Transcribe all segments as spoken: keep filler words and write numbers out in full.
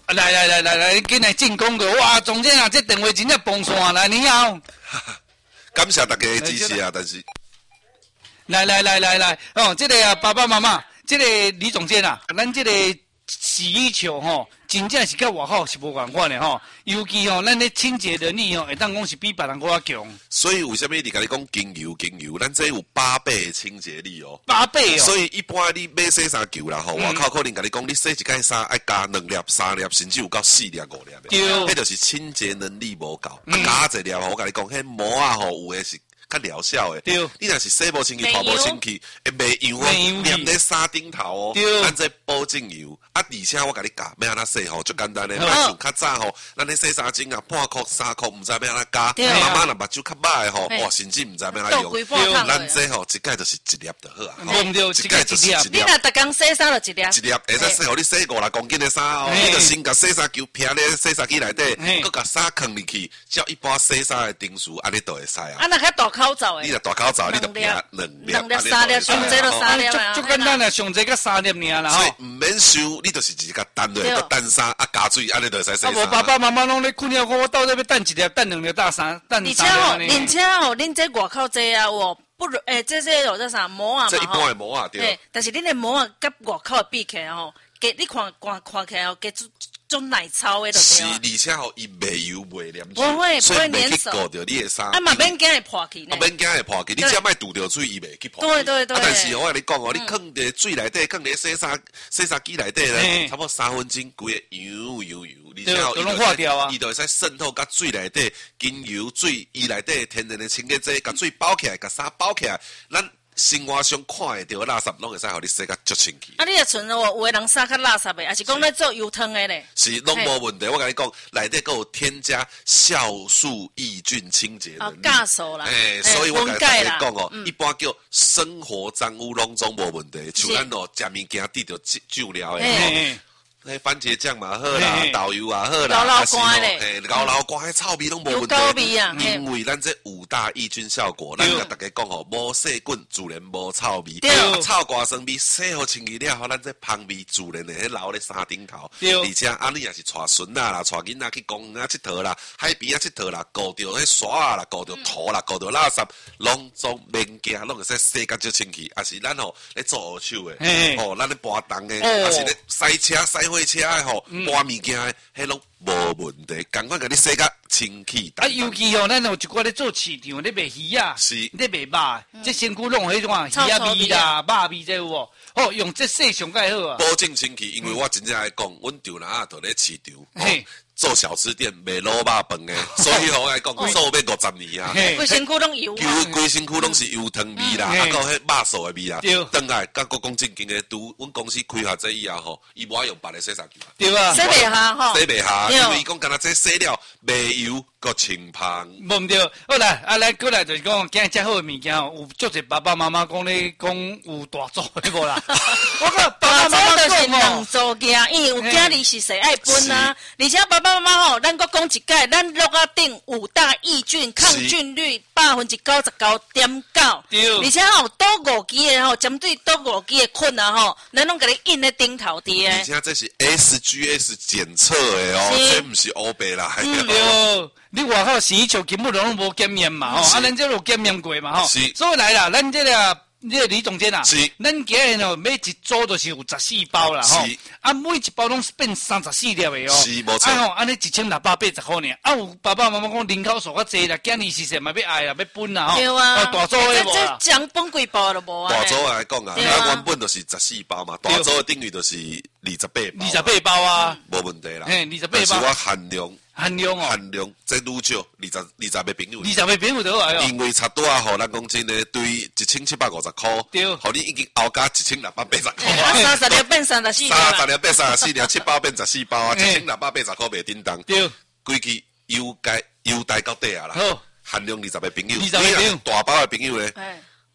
来来来来来，进来进攻的哇！总监啊，这电话真正崩线来，你好。 感谢大家的支持啊！但是， 来来来来来，哦，这个啊，爸爸妈妈，这个李总监啊，咱这个洗衣球吼，真正是甲外口是无共款的吼。尤其吼，咱咧清洁能力吼，会当讲是比别人搁较强。 所以为什么你甲你讲精油精油，咱这有八倍的清洁力哦。 八倍哦。 所以一般你买洗衫球啦吼，外口可能甲你讲，你洗一件衫爱加两粒、三粒，甚至有到四粒、五粒的。 对。 迄就是清洁能力无够。啊，加一粒吼，我甲你讲，迄膜啊吼，有的是。较疗效诶， 对， 你若是洗无清气、拖无清气，会袂油哦，黏咧衫顶头哦。 对， 咱这保证油，啊，而且我甲你教，要安怎洗吼，最简单诶，像较早吼，咱咧洗衫巾啊，半箍、三箍，毋知要安怎加。妈妈若目睭较歹诶吼，哇，甚至毋知要安怎用。咱这吼，一盖就是一粒就好啊。 对对， 一盖就是一粒。 你若逐工洗衫就一粒。 一粒，会使洗互你洗五六公斤诶衫哦。你着先甲洗衫球撇咧洗衫机内底，佮甲衫放入去，照一般洗衫诶定数，安尼就会使啊。 啊，若较大口罩诶。 口罩你就拼两粒、 两粒、三粒，上济就三粒啊！ 足简单啦，上济甲三粒尔啦吼。 所以唔免收，你就是一个单落，个单衫啊加水，安尼就会使洗衫。 啊，无爸爸妈妈拢咧困了，我到底要等一粒、等两粒、等三、等三粒。 而且吼，而且吼，恁这外口这啊，我不如诶，这这有这啥膜啊嘛这一般的膜啊对。 但是恁的膜啊，甲外口比起来吼，给你看看看起来哦，给种奶超的就对啊。是，而且吼，伊袂油袂黏水，不会不会粘手。 所以袂去勾着你的衫。 啊嘛免惊会破去呢。 啊免惊会破去，你只要莫拄着水，伊袂去破。 对对对。 啊，但是我甲你讲哦，你放伫水内底，放伫洗衫洗衫机内底咧，差不多三分钟，规个油油油，而且吼，都化掉啊， 伊就会使渗透甲水内底，经由水伊内底天然的清洁剂，甲水包起来，甲衫包起来，咱。生活上看会到垃圾，拢会使互你洗甲足清气。 啊，你也存有有的人衫较垃圾的，还是讲咧做油汤的咧？ 是，拢无问题。我甲你讲，内底佫有添加酵素抑菌清洁能力。 哦，酵素啦。 诶，所以我甲大家讲哦，一般叫生活脏污拢总无问题。像咱哦，食物件滴着酱料诶。迄番茄酱嘛好啦，豆油也好啦， 老老干咧， 嘿，老老干迄臭味拢无问题。 有味啊， 因为咱这五大抑菌效果，咱甲大家讲吼，无细菌自然无臭味，臭瓜酸味洗好清气了后，咱这香味自然的迄留咧衫顶头。而且啊，你也是带孙仔啦，带囡仔去公园啊佚佗啦，海边啊佚佗啦，顾着迄沙啊啦，顾着土啦，顾着垃圾，拢总免惊，拢会使洗甲足清气。啊是咱吼咧做学手的，哦，咱咧搬重的，啊是咧洗车洗火车的吼，搬物件的，迄拢无问题，赶快甲你洗甲清气。 啊，尤其吼，咱有一寡咧做市场咧卖鱼啊， 是咧卖肉，这身躯拢有迄种啊鱼啊味啦、肉味这有无？哦，用这洗上盖好啊。 保证清气，因为我真正爱讲，阮丈人啊，伫咧市场。做小吃店卖卤肉饭的，所以我来讲做要五十年啊。 规身躯拢油啊， 规身躯拢是油汤味啦，啊，到迄肉臊的味啦。等下，甲国讲正经的，拄阮公司开发这以后吼，伊无爱用别的洗衫机。 对啊， 洗袂下吼， 洗袂下，因为伊讲干那这洗了袂油，搁清芳。 无对，好来，啊来过来就是讲，今日遮好的物件吼，有足侪爸爸妈妈讲咧讲有大做的无啦。我讲大做就是两做件，因为有囝儿是谁爱分啊，而且爸爸。妈妈吼，咱搁讲一届，咱落啊顶五大抑菌抗菌率百分之九十九点九，而且吼倒五支的吼，针对倒五支的菌啊吼，咱拢甲你印咧顶头滴的。 而且这是 S G S 检测的哦，这不是欧白啦。 对，你外口洗衣球根本拢无检验嘛吼，啊，咱这有检验过嘛吼，所以来啦，咱这个。这个李总监啊， 是， 咱今日哦，每一组就是有十四包啦吼，啊，每一包拢是变三十四粒的哦， 是，无错。 啊吼，安尼一千六百八十块呢，啊，有爸爸妈妈讲人口数较济啦，囝儿是谁嘛要爱啦，要分啦吼， 对啊， 大组的无啦， 这这分几包都无啊。 大组来讲啊，咱原本就是十四包嘛，大组的定律就是二十八包， 二十八包啊， 无问题啦， 嘿，二十八包， 但是我限量。 限量哦， 限量这愈少，二十二十个朋友， 二十个朋友就来哦。 因为差多啊，吼，咱讲真诶，对一千七百五十块， 对， 互你已经熬加一千六百八十块， 三十粒变三十四， 三十粒变三十四粒，七包变十四包啊，一千六百八十块袂叮当， 对， 规矩优待优待到底啊啦， 好， 限量二十个朋友， 二十个朋友， 大包的朋友咧。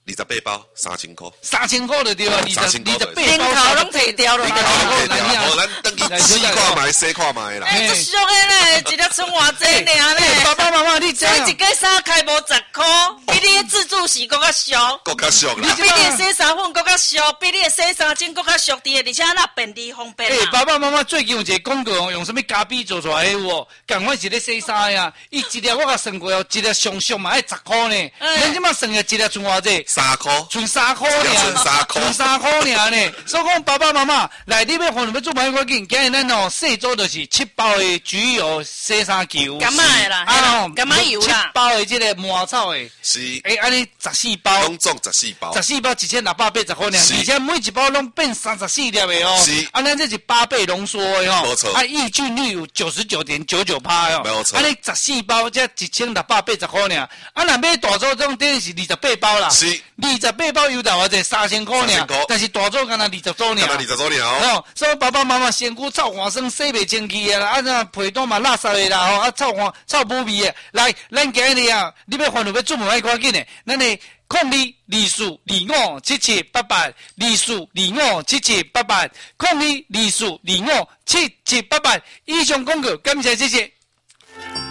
二十八包三千块， 三千块就对啊，二十二十八包， 顶头拢摕掉了， 顶头摕掉，无咱等去试看卖，试看卖啦。 哎，足俗的咧，一粒剩偌济尔咧。 爸爸妈妈，你知影？ 一个衫开无十块，比你的自助洗搁较俗， 搁较俗啦。 比你的洗衫粉搁较俗，比你的洗衫巾搁较俗滴的，而且那便利方便。 哎，爸爸妈妈最近有一个广告，用什么咖啡做出来的有？赶快是咧洗衫呀！伊一粒我甲算过哦，一粒上上嘛要十块呢。咱即马算个一粒剩偌济？ 三块， 剩三块尔， 剩三块， 剩三块尔呢。所以讲，爸爸妈妈来，你要看你要做买快紧，今日咱哦细组就是七包的焗油洗衫球， 干嘛的啦？啊，干嘛油啦？ 七包的这个麻草的， 是， 哎，安尼十四包， 拢总十四包， 十四包一千六百八十块尔，而且每一包拢变三十四粒的哦。 是， 啊，咱这是八倍浓缩的哦， 没错。 啊，抑菌率有九十九点九九趴哦， 没错。 啊，你十四包才一千六百八十块尔，啊，若买大组这种等于是二十八包啦， 是， 二十八包油大偌济三千块尔，但是大组敢若二十组尔， 敢若二十组尔哦。所以爸爸妈妈身躯臭汗酸洗袂清气啊，啊，那皮蛋嘛垃圾的啦，吼，啊，臭汗臭无味的，来，咱今日啊，你要烦恼要做门爱赶紧的，咱的空二二四二五七七八八，二四二五七七八八，空二二四二五七七八八，以上广告，感谢谢谢。